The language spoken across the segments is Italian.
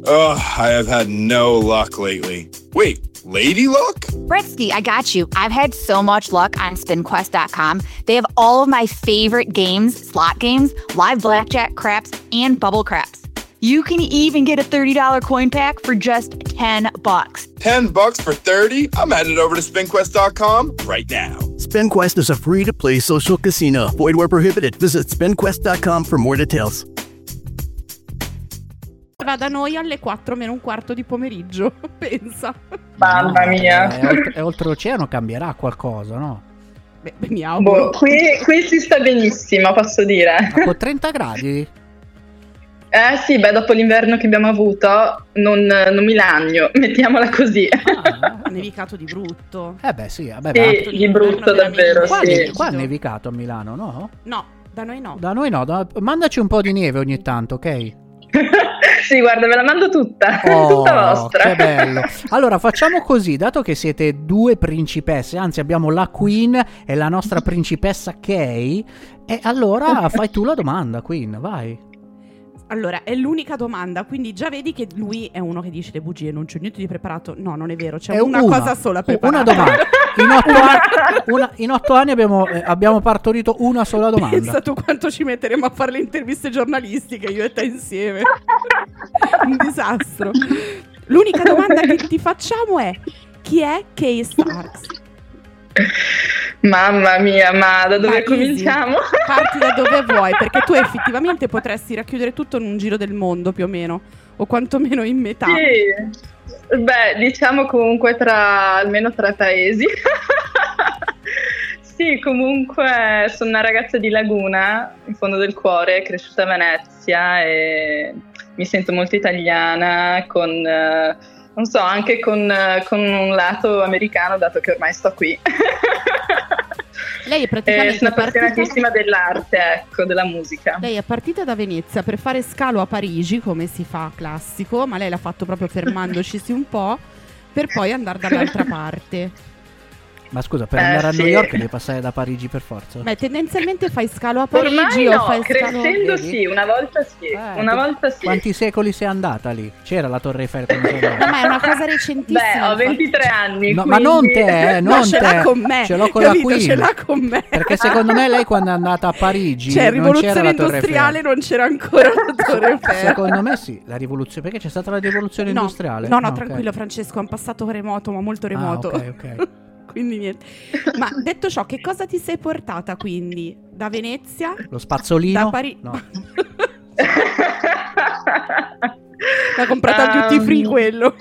Ugh, I have had no luck lately. Wait, lady luck? Britsky, I got you. I've had so much luck on SpinQuest.com. They have all of my favorite games, slot games, live blackjack, craps, and bubble craps. You can even get a $30 coin pack for just $10. $10 for 30? I'm headed over to SpinQuest.com right now. SpinQuest is a free-to-play social casino. Void where prohibited. Visit SpinQuest.com for more details. Va da noi alle 4 meno un quarto di pomeriggio, pensa. Mamma mia. E oltreoceano cambierà qualcosa, no? Beh, mi auguro. Qui si sta benissimo, posso dire. Ma con 30 gradi? Sì, beh, dopo l'inverno che abbiamo avuto, non mi lagno, mettiamola così. Ha nevicato di brutto. Beh sì, vabbè. Sì, di brutto davvero, sì. Qua è nevicato a Milano, no? No, da noi no. Da noi no, mandaci un po' di neve ogni tanto, ok? Sì, guarda, ve la mando tutta, Oh, tutta vostra. Che bello. Allora facciamo così, dato che siete due principesse, anzi abbiamo la Queen e la nostra principessa Kay, e allora fai tu la domanda, Queen, vai. Allora, è l'unica domanda, quindi già vedi che lui è uno che dice le bugie, non c'è niente di preparato. No, non è vero, c'è una cosa sola preparata. Una domanda. In 8 anni abbiamo partorito una sola domanda. Pensa tu quanto ci metteremo a fare le interviste giornalistiche, io e te insieme. Un disastro. L'unica domanda che ti facciamo è: chi è Kay Starks? Mamma mia, ma da dove cominciamo? Parti da dove vuoi, perché tu effettivamente potresti racchiudere tutto in un giro del mondo più o meno, o quantomeno in metà. Sì, beh, diciamo comunque almeno 3 paesi. Sì, comunque sono una ragazza di Laguna, in fondo del cuore, cresciuta a Venezia e mi sento molto italiana, non so, anche con un lato americano, dato che ormai sto qui. Lei è praticamente sono appassionatissima dell'arte, ecco, della musica. Lei è partita da Venezia per fare scalo a Parigi, come si fa classico, ma lei l'ha fatto proprio fermandoci un po', per poi andare dall'altra parte. Ma scusa, per andare a New York devi passare da Parigi per forza? Beh, tendenzialmente fai scalo a Parigi. Ormai o no, fai crescendo scalo... sì, una volta sì, una volta sì. Quanti secoli sei andata lì? C'era la Torre Eiffel quando sei andata? No, ma è una cosa recentissima. Beh, ho 23 anni, no, quindi... ma non te, non ce te. l'ha con me. Ce l'ho con capito? la Queen. Ce l'ha con me. Perché secondo me lei quando è andata a Parigi cioè, non c'era rivoluzione la Torre industriale, Eiffel. non c'era ancora la Torre Eiffel. Secondo me sì, la rivoluzione, perché c'è stata la rivoluzione industriale. No, okay. tranquillo Francesco, è un passato remoto, ma molto remoto. Ok. Quindi niente. Ma detto ciò, che cosa ti sei portata quindi? Da Venezia? Lo spazzolino? Da Parigi? No. L'ha comprato al duty free quello.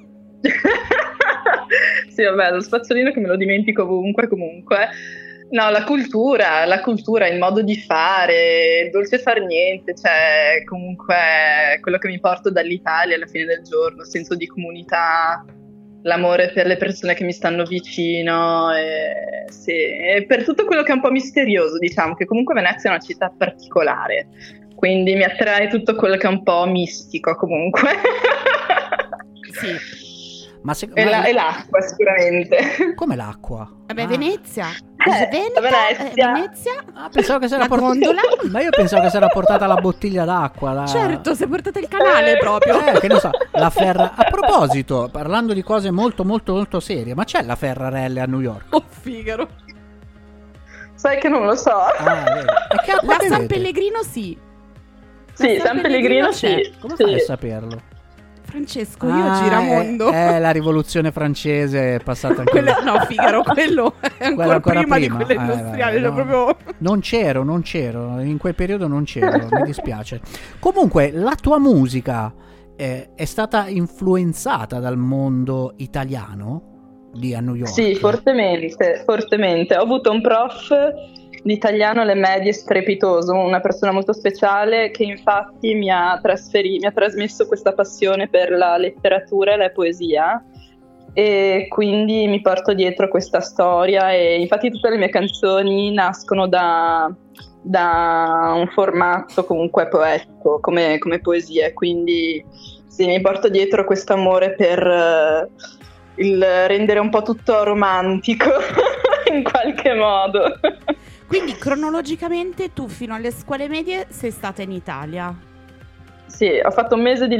Sì, vabbè, lo spazzolino che me lo dimentico ovunque comunque. No, la cultura, il modo di fare, il dolce far niente, cioè comunque quello che mi porto dall'Italia alla fine del giorno, il senso di comunità, l'amore per le persone che mi stanno vicino e per tutto quello che è un po' misterioso, diciamo che comunque Venezia è una città particolare, quindi mi attrae tutto quello che è un po' mistico comunque. Sì. E l'acqua sicuramente. Come l'acqua? Vabbè, Venezia. Venezia. Pensavo che si era La gondola. Ma io pensavo che si era portata la bottiglia d'acqua. Certo, si è portata il canale proprio. Che ne so, la Ferra. A proposito, parlando di cose molto molto molto serie, ma c'è la Ferrarelle a New York? Oh, Figaro. Sai che non lo so. La San Pellegrino sì. Sì, San Pellegrino sì. Come fai a saperlo? Francesco, io giramondo. La rivoluzione francese è passata anche No, Figaro, quello è ancora prima di quella industriale. No. Proprio... Non c'ero, in quel periodo non c'ero, mi dispiace. Comunque, la tua musica è stata influenzata dal mondo italiano lì a New York? Sì, fortemente. Ho avuto un prof di italiano alle medie strepitoso, una persona molto speciale che infatti mi ha trasmesso questa passione per la letteratura e la poesia e quindi mi porto dietro questa storia e infatti tutte le mie canzoni nascono da un formato comunque poetico come poesia, quindi sì, mi porto dietro questo amore per il rendere un po' tutto romantico in qualche modo. Quindi cronologicamente tu fino alle scuole medie sei stata in Italia? Sì, ho fatto un mese di